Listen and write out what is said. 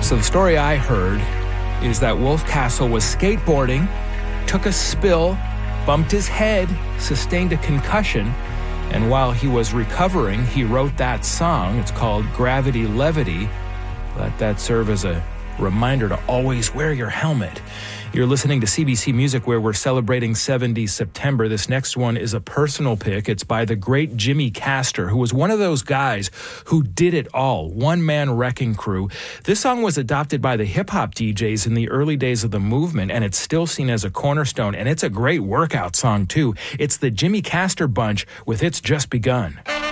So the story I heard is that Wolf Castle was skateboarding, took a spill, bumped his head, sustained a concussion, and while he was recovering, he wrote that song. It's called Gravity Levity. Let that serve as a reminder to always wear your helmet. You're listening to CBC Music, where we're celebrating 70 September. This next one is a personal pick. It's by the great Jimmy Castor, who was one of those guys who did it all, one-man wrecking crew. This song was adopted by the hip-hop DJs in the early days of the movement, and it's still seen as a cornerstone, and it's a great workout song, too. It's the Jimmy Castor Bunch with It's Just Begun.